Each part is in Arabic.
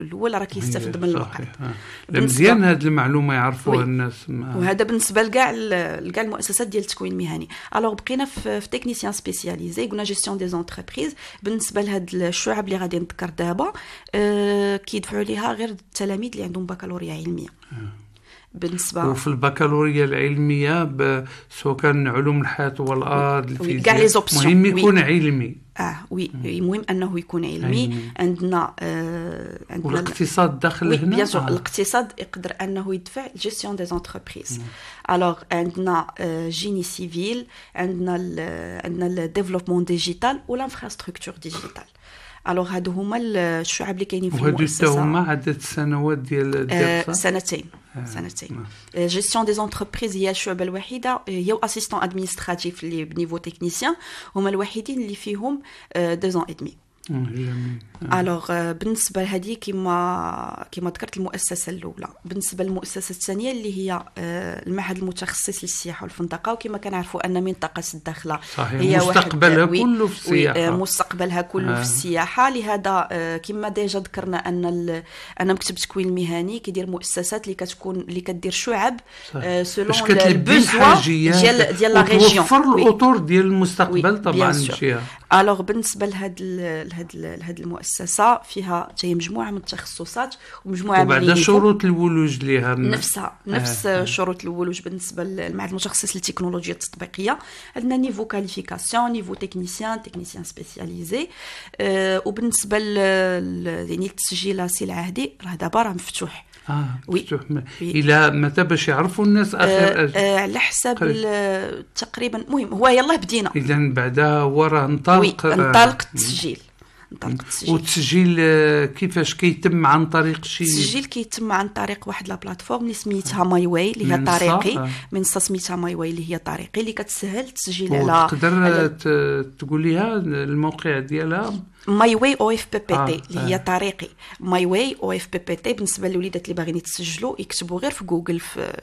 الاول راك يستافد من الوقت. مزيان هذه المعلومه يعرفوها الناس. وهذا بالنسبه لكاع المؤسسات ديال التكوين المهني. الوغ بقينا في تكنيسيان سبيسياليزي، قلنا جيستيون دي زونتربريز. بالنسبه لهاد الشعب اللي غادي نذكر دابا كيدفعوا ليها غير التلاميذ اللي عندهم بكالوريا علميه. بالنسبه وفي البكالوريا العلميه سواء كان علوم الحياه والارض الفيزياء مهم يكون علمي. مهم انه يكون علمي. عندنا والاقتصاد داخل هنا. بيان سور الاقتصاد يقدر انه يدفع جيستيون دي زونتربريز. الوغ عندنا جيني سيفيل، عندنا الديفلوبمون ديجيتال والانفراستركتور ديجيتال. الوغ هادو هما الشعب اللي كاينين في المؤسسه. وهادو هما عدد السنوات ديال الدراسه؟ سنتين. جيستيون دي زونتربريز هي الشعبه الوحيده، هي اسيستون ادمينستراتيف اللي بنيفو تكنيسيان هما الوحيدين اللي فيهم 2 ans et demi. الوغ بالنسبه لهذه كما ذكرت المؤسسه الاولى. بالنسبه للمؤسسه الثانيه اللي هي المعهد المتخصص للسياحه والفندقه، وكما كنعرفوا ان منطقه الداخله هي مستقبلها كله في السياحه. مستقبلها كله في السياحه. لهذا كما ديجا ذكرنا ان مكتب التكوين المهني كيدير مؤسسات اللي كدير شعب سولون البوزوا ديال لا ريجيون، توفر الاطر ديال المستقبل طبعا مشيها. الوغ بالنسبه لهاد المؤسسه فيها حتى مجموعه من التخصصات ومجموعه من وبعد شروط الولوج ليها نفس شروط الولوج. بالنسبه للمعهد المتخصص للتكنولوجيا التطبيقيه عندنا نيفو كاليفيكاسيون، نيفو تكنيسيان سبيسياليزي. وبالنسبه يعني التسجيل سي العهدي راه دابا مفتوح. مفتوح الى متى باش يعرفوا الناس اخر على حساب تقريبا. المهم هو يلاه بدينا، اذا بعدا وراه انطلق التسجيل. والتسجيل كيفاش كيتم؟ عن طريق شي التسجيل كيتم عن طريق واحد لا بلاتفورم اللي سميتها ماي واي اللي هي طريقي. منصه سميتها ماي واي اللي هي طريقي اللي كتسهل التسجيل على. تقدر تقوليها الموقع ديالها؟ ماي واي او اف بي بي تي اللي هي طريقي. ماي واي او اف بي بي تي بالنسبه للوليدات اللي باغيين يتسجلوا يكتبوا غير في جوجل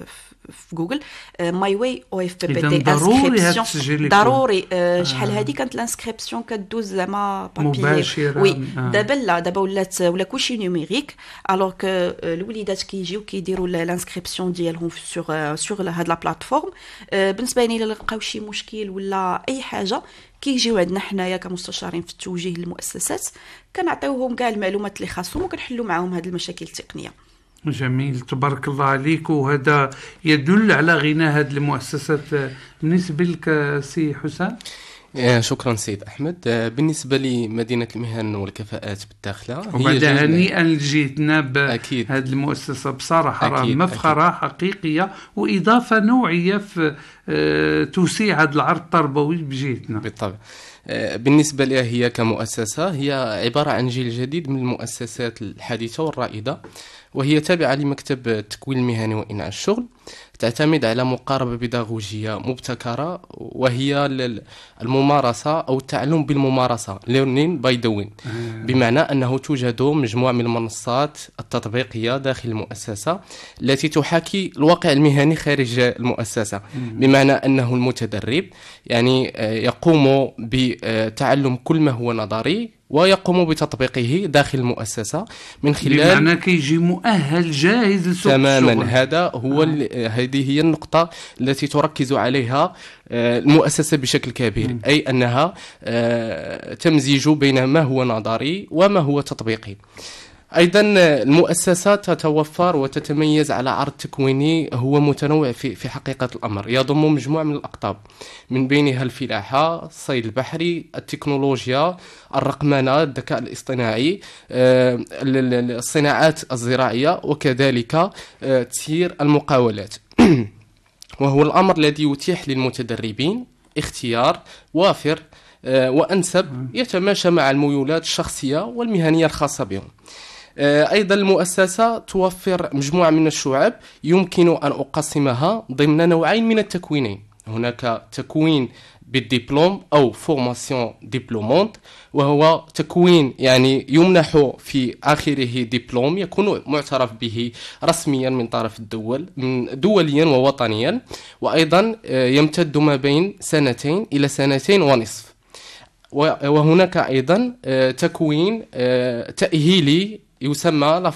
في جوجل ماي واي او اف بي بي تي. انسكريبسيون ضروري. شحال هذه كانت الانسكريبسيون كدوز زعما بابي. دابا لا، دابا ولا كلشي نيميريك. الوغ كو الوليدات كيجيو كيديروا الانسكريبسيون ديالهم سور هاد لا بلاتفورم. بالنسبه لي الا لقاو شي مشكل ولا اي حاجه كيجيو عندنا حنايا كمستشارين في التوجيه للمؤسسات، كنعطيوهم كاع المعلومات اللي خاصهم وكنحلوا معاهم هذه المشاكل التقنيه. جميل، تبارك الله عليك. وهذا يدل على غنى هذه المؤسسات. بالنسبه لك سي حسام؟ شكرا سيد أحمد. بالنسبة لمدينة المهن والكفاءات بالداخلة وبعد هنيئا لجيتنا بهذه المؤسسة بصراحة راه مفخرة حقيقية وإضافة نوعية في توسيع هذا العرض التربوي بجيتنا. بالطبع. بالنسبة لها هي كمؤسسة هي عبارة عن جيل جديد من المؤسسات الحديثة والرائدة، وهي تابعة لمكتب التكوين المهني وإنعاش الشغل. تعتمد على مقاربة بيداغوجية مبتكرة وهي الممارسة أو التعلم بالممارسة learning by doing. بمعنى أنه توجد مجموعة من المنصات التطبيقية داخل المؤسسة التي تحاكي الواقع المهني خارج المؤسسة. بمعنى أنه المتدرب يعني يقوم بتعلم كل ما هو نظري ويقوم بتطبيقه داخل المؤسسة من خلال بمعنى كيجي مؤهل جاهز لسوق تماما الشغل. هذا هو هذه هي النقطة التي تركز عليها المؤسسة بشكل كبير. أي أنها تمزيج بين ما هو نظري وما هو تطبيقي. أيضا المؤسسة تتوفر وتتميز على عرض تكويني هو متنوع في حقيقة الأمر، يضم مجموعة من الأقطاب من بينها الفلاحة، الصيد البحري، التكنولوجيا، الرقمنة، الذكاء الاصطناعي، الصناعات الزراعية، وكذلك تسيير المقاولات. وهو الأمر الذي يتيح للمتدربين اختيار وافر وأنسب يتماشى مع الميولات الشخصية والمهنية الخاصة بهم. أيضا المؤسسة توفر مجموعة من الشعب يمكن أن أقسمها ضمن نوعين من التكوينين. هناك تكوين بالدبلوم أو فورماسيون دبلومونت، وهو تكوين يعني يمنح في آخره دبلوم يكون معترف به رسميا من طرف الدول دوليا ووطنيا، وأيضا يمتد ما بين 2 إلى 2.5 سنين. وهناك أيضا تكوين تأهيلي يسمى